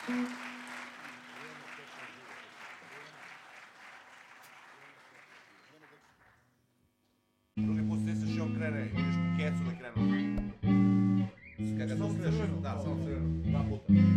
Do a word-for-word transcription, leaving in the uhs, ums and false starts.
Druge put se še okrene, vidiš ku kecu da krenu. Kada ga to crveno, da, samo crveno, dva puta.